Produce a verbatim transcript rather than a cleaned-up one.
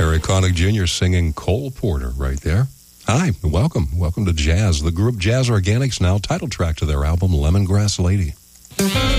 Harry Connick Junior singing Cole Porter right there. Hi, welcome. Welcome to Jazz. The group Jazz Organics now, title track to their album, Lemongrass Lady.